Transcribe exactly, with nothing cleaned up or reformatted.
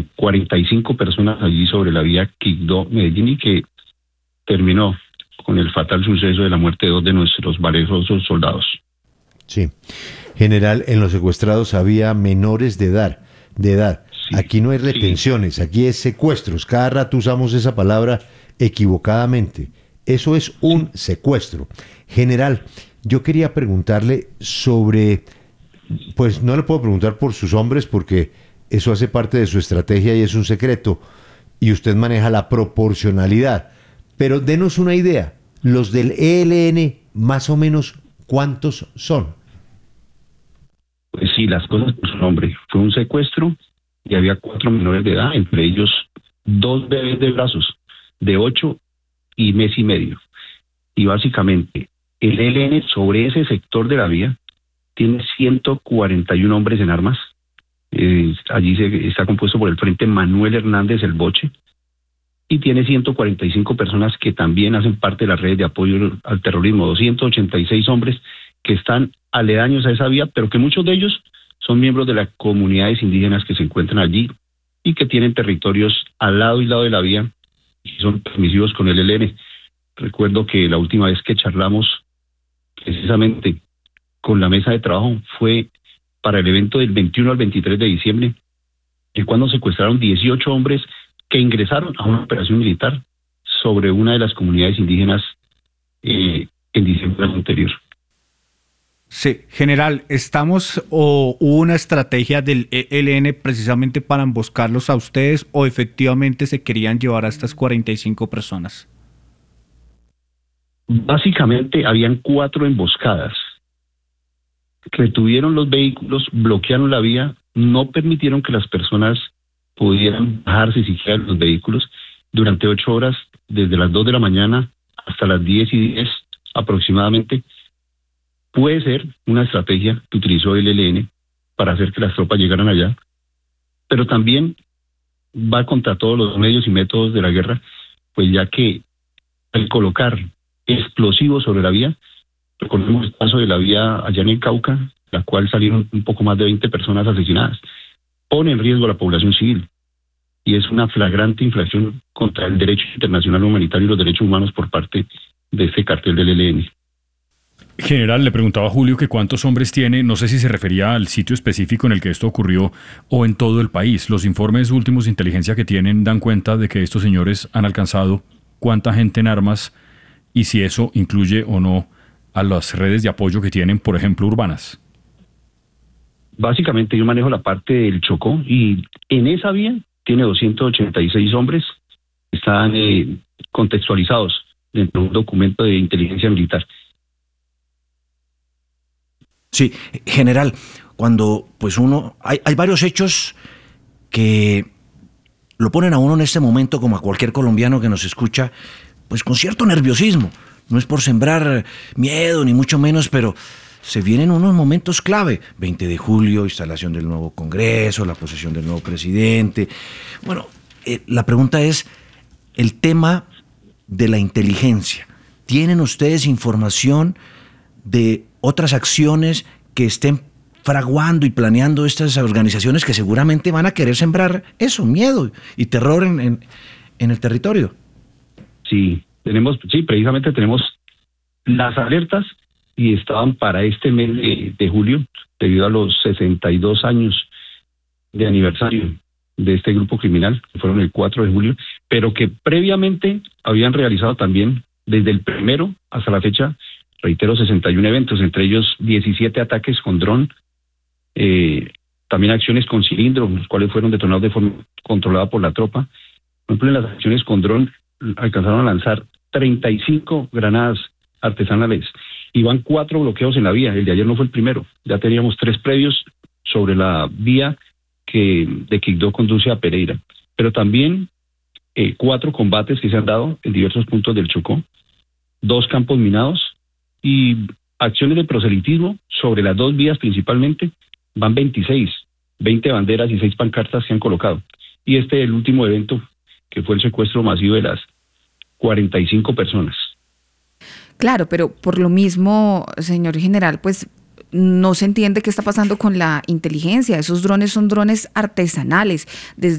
a cuarenta y cinco personas allí sobre la vía Quibdó-Medellín y que terminó con el fatal suceso de la muerte de dos de nuestros valerosos soldados. Sí. General, en los secuestrados había menores de edad. De edad. Sí, aquí no hay retenciones, sí. Aquí es secuestros. Cada rato usamos esa palabra equivocadamente. Eso es un secuestro. General, yo quería preguntarle sobre, pues no le puedo preguntar por sus hombres porque eso hace parte de su estrategia y es un secreto, y usted maneja la proporcionalidad, pero denos una idea, los del E L N, más o menos, ¿cuántos son? Pues sí, las cosas por su nombre. Fue un secuestro y había cuatro menores de edad, entre ellos dos bebés de brazos, de ocho y mes y medio. Y básicamente, el E L N sobre ese sector de la vía tiene ciento cuarenta y uno hombres en armas. Eh, allí se, está compuesto por el Frente Manuel Hernández El Boche, y tiene ciento cuarenta y cinco personas que también hacen parte de las redes de apoyo al terrorismo, doscientos ochenta y seis hombres que están aledaños a esa vía, pero que muchos de ellos son miembros de las comunidades indígenas que se encuentran allí y que tienen territorios al lado y lado de la vía y son permisivos con el E L N. Recuerdo que la última vez que charlamos precisamente con la mesa de trabajo fue para el evento del veintiuno al veintitrés de diciembre, y cuando secuestraron dieciocho hombres que ingresaron a una operación militar sobre una de las comunidades indígenas eh, en diciembre anterior. Sí, general, ¿estamos o hubo una estrategia del E L N precisamente para emboscarlos a ustedes o efectivamente se querían llevar a estas cuarenta y cinco personas? Básicamente habían cuatro emboscadas. Retuvieron los vehículos, bloquearon la vía, no permitieron que las personas pudieran bajarse siquiera de los vehículos durante ocho horas, desde las dos de la mañana hasta las diez y diez aproximadamente. Puede ser una estrategia que utilizó el E L N para hacer que las tropas llegaran allá, pero también va contra todos los medios y métodos de la guerra, pues ya que al colocar explosivos sobre la vía, recordemos el caso de la vía allá en el Cauca, la cual salieron un poco más de veinte personas asesinadas, pone en riesgo a la población civil y es una flagrante infracción contra el derecho internacional humanitario y los derechos humanos por parte de este cartel del E L N. General, le preguntaba a Julio que cuántos hombres tiene, no sé si se refería al sitio específico en el que esto ocurrió o en todo el país. Los informes últimos de inteligencia que tienen dan cuenta de que estos señores han alcanzado cuánta gente en armas y si eso incluye o no a las redes de apoyo que tienen, por ejemplo, urbanas. Básicamente yo manejo la parte del Chocó y en esa vía tiene doscientos ochenta y seis hombres que están eh, contextualizados dentro de un documento de inteligencia militar. Sí, general, cuando pues uno, hay, hay varios hechos que lo ponen a uno en este momento, como a cualquier colombiano que nos escucha, pues con cierto nerviosismo. No es por sembrar miedo, ni mucho menos, pero se vienen unos momentos clave. veinte de julio, instalación del nuevo Congreso, la posesión del nuevo presidente. Bueno, eh, la pregunta es el tema de la inteligencia. ¿Tienen ustedes información de otras acciones que estén fraguando y planeando estas organizaciones que seguramente van a querer sembrar eso, miedo y terror en, en, en el territorio? Sí, tenemos, sí, precisamente tenemos las alertas y estaban para este mes de, de julio, debido a los sesenta y dos años de aniversario de este grupo criminal, que fueron el cuatro de julio, pero que previamente habían realizado también desde el primero hasta la fecha, reitero, sesenta y uno eventos, entre ellos diecisiete ataques con dron, eh, también acciones con cilindro, los cuales fueron detonados de forma controlada por la tropa. Por ejemplo, en las acciones con dron alcanzaron a lanzar treinta y cinco granadas artesanales y van cuatro bloqueos en la vía. El de ayer no fue el primero, ya teníamos tres previos sobre la vía que de Quibdó conduce a Pereira, pero también eh, cuatro combates que se han dado en diversos puntos del Chocó, dos campos minados y acciones de proselitismo sobre las dos vías principalmente. Van veintiséis, veinte banderas y seis pancartas se han colocado. Y este es el último evento, que fue el secuestro masivo de las cuarenta y cinco personas. Claro, pero por lo mismo, señor general, pues no se entiende qué está pasando con la inteligencia. Esos drones son drones artesanales. Desde